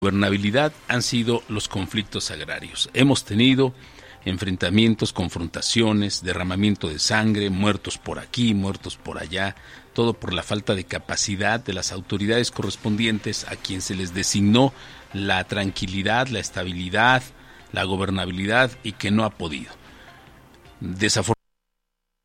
gobernabilidad han sido los conflictos agrarios. Hemos tenido enfrentamientos, confrontaciones, derramamiento de sangre, muertos por aquí, muertos por allá, todo por la falta de capacidad de las autoridades correspondientes a quien se les designó la tranquilidad, la estabilidad, la gobernabilidad y que no ha podido. Desafortunadamente,